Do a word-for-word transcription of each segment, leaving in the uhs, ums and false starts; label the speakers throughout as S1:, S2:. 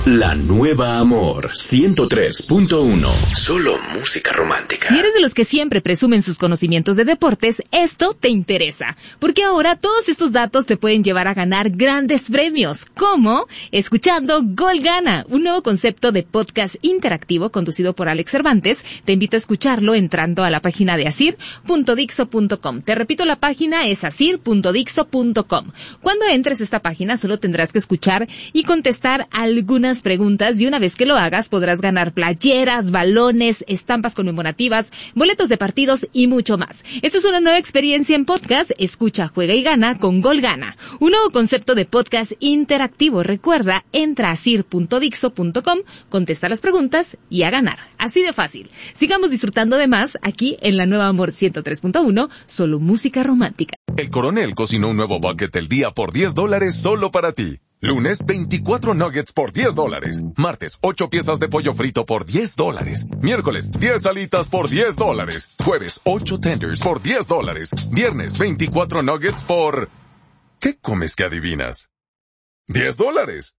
S1: La nueva Amor ciento tres punto uno. Solo música romántica.
S2: Si eres de los que siempre presumen sus conocimientos de deportes, esto te interesa, porque ahora todos estos datos te pueden llevar a ganar grandes premios, como escuchando Gol Gana, un nuevo concepto de podcast interactivo conducido por Alex Cervantes. Te invito a escucharlo entrando a la página de asir punto dixo punto com. Te repito, la página es asir punto dixo punto com. Cuando entres a esta página solo tendrás que escuchar y contestar algunas preguntas, y una vez que lo hagas podrás ganar playeras, balones, estampas conmemorativas, boletos de partidos y mucho más. Esta es una nueva experiencia en podcast. Escucha, juega y gana con Gol Gana, un nuevo concepto de podcast interactivo. Recuerda, entra a asir punto dixo punto com, contesta las preguntas y a ganar. Así de fácil. Sigamos disfrutando de más aquí en la nueva Amor ciento tres punto uno, solo música romántica.
S3: El Coronel cocinó un nuevo bucket del día por diez dólares solo para ti. Lunes, veinticuatro nuggets por diez dólares. Martes, ocho piezas de pollo frito por diez dólares. Miércoles, diez alitas por diez dólares. Jueves, ocho tenders por diez dólares. Viernes, veinticuatro nuggets por... ¿Qué comes que adivinas? diez dólares.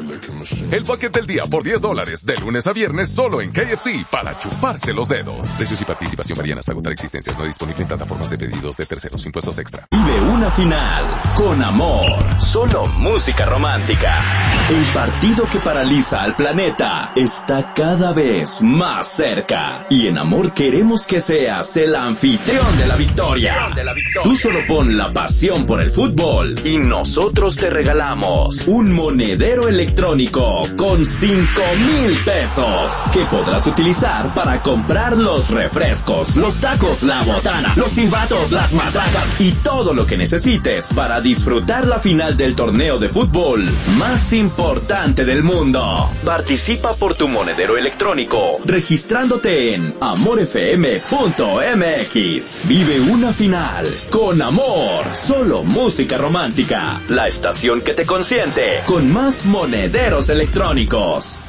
S3: El bucket del día por diez dólares, de lunes a viernes solo en K F C, para chuparse los dedos. Precios y participación varían hasta agotar existencias. No disponible en plataformas de pedidos de terceros. Impuestos extra.
S1: Vive una final con amor. Solo música romántica. El partido que paraliza al planeta está cada vez más cerca. Y en Amor queremos que seas el anfitrión de la victoria. Tú solo pon la pasión por el fútbol y nosotros te regalamos un monedero electrónico con cinco mil pesos que podrás utilizar para comprar los refrescos, los tacos, la botana, los silbatos, las matracas y todo lo que necesites para disfrutar la final del torneo de fútbol más importante del mundo. Participa por tu monedero electrónico registrándote en amor f m punto m x. Vive una final con amor. Solo música romántica. La estación que te consiente con más monederos electrónicos.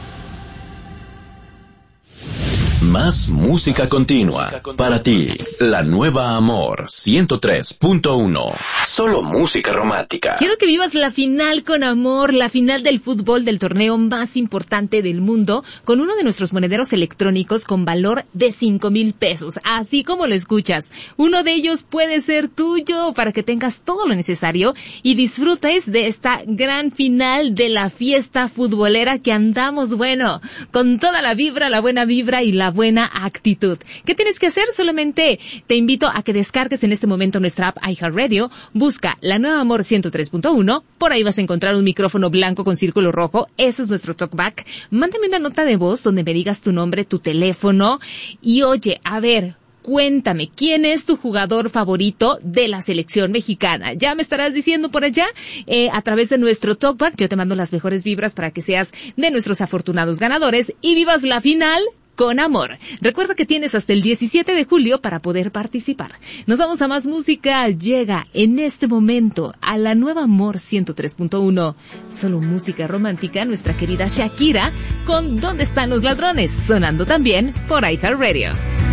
S1: Más música continua para ti. La nueva Amor ciento tres punto uno. Solo música romántica.
S2: Quiero que vivas la final con amor, la final del fútbol del torneo más importante del mundo, con uno de nuestros monederos electrónicos con valor de cinco mil pesos. Así como lo escuchas. Uno de ellos puede ser tuyo para que tengas todo lo necesario y disfrutes de esta gran final de la fiesta futbolera que andamos, bueno, con toda la vibra, la buena vibra y la buena actitud. ¿Qué tienes que hacer? Solamente te invito a que descargues en este momento nuestra app iHeartRadio, busca La Nueva Amor ciento tres punto uno, por ahí vas a encontrar un micrófono blanco con círculo rojo, eso es nuestro talkback. Mándame una nota de voz donde me digas tu nombre, tu teléfono y oye, a ver, cuéntame, ¿quién es tu jugador favorito de la selección mexicana? Ya me estarás diciendo por allá, eh, a través de nuestro talkback. Yo te mando las mejores vibras para que seas de nuestros afortunados ganadores y vivas la final con amor. Recuerda que tienes hasta el diecisiete de julio para poder participar. Nos vamos a más música. Llega en este momento a La Nueva Amor ciento tres punto uno. Solo música romántica, nuestra querida Shakira con ¿Dónde están los ladrones? Sonando también por iHeartRadio.